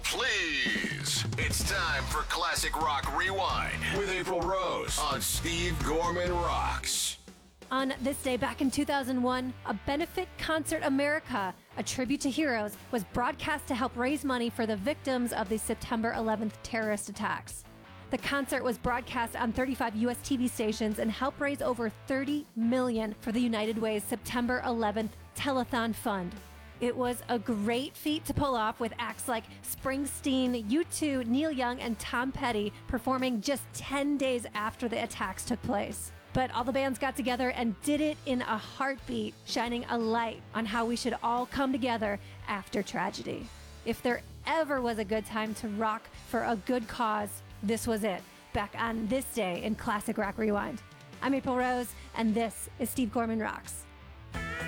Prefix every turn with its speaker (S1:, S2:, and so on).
S1: please. It's time for Classic Rock Rewind with April Rose on Steve Gorman Rocks.
S2: On this day back in 2001, a benefit concert America, a tribute to heroes, was broadcast to help raise money for the victims of the September 11th terrorist attacks. The concert was broadcast on 35 U.S. TV stations and helped raise over $30 million for the United Way's September 11th Telethon Fund. It was a great feat to pull off, with acts like Springsteen, U2, Neil Young, and Tom Petty performing just 10 days after the attacks took place. But all the bands got together and did it in a heartbeat, shining a light on how we should all come together after tragedy. If there ever was a good time to rock for a good cause, this was it, back on this day in Classic Rock Rewind. I'm April Rose, and this is Steve Gorman Rocks.